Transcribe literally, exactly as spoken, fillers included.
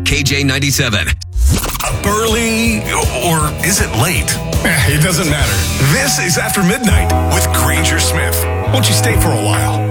K J ninety-seven. Up early, or is it late? Eh, it doesn't matter. This is After Midnight with Granger Smith. Won't you stay for a while?